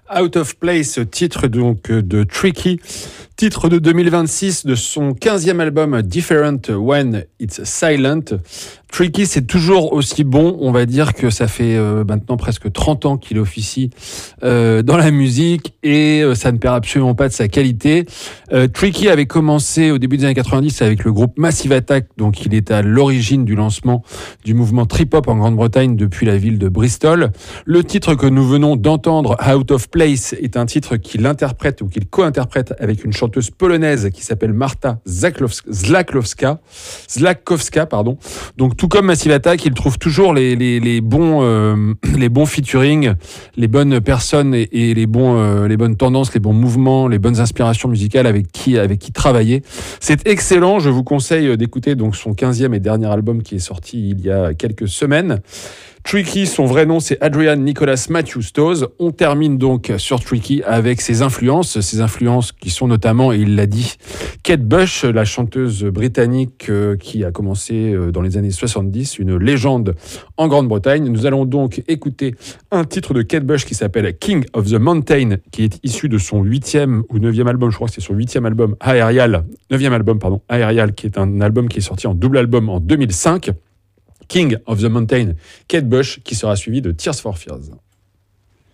Out of Place, titre donc de Tricky, titre de 2026 de son 15e album Different When It's Silent. Tricky, c'est toujours aussi bon. On va dire que ça fait maintenant presque 30 ans qu'il officie dans la musique et ça ne perd absolument pas de sa qualité. Tricky avait commencé au début des années 90 avec le groupe Massive Attack, donc il est à l'origine du lancement du mouvement trip-hop en Grande-Bretagne depuis la ville de Bristol. Le titre que nous venons d'entendre, Out of Place, est un titre qu'il interprète ou qu'il co-interprète avec une chanteuse polonaise qui s'appelle Marta Zlakowska. Donc tout comme Massive Attack, il trouve toujours les bons featuring, les bonnes personnes et les bonnes tendances, les bons mouvements, les bonnes inspirations musicales avec qui travailler. C'est excellent. Je vous conseille d'écouter donc son 15e et dernier album qui est sorti il y a quelques semaines. Tricky, son vrai nom, c'est Adrian Nicholas Matthew Stowes. On termine donc sur Tricky avec ses influences qui sont notamment, et il l'a dit, Kate Bush, la chanteuse britannique qui a commencé dans les années 70, une légende en Grande-Bretagne. Nous allons donc écouter un titre de Kate Bush qui s'appelle King of the Mountain, qui est issu de son 8e ou 9e album, je crois que c'est son 8e album, Aerial, qui est un album qui est sorti en double album en 2005. King of the Mountain, Kate Bush, qui sera suivi de Tears for Fears.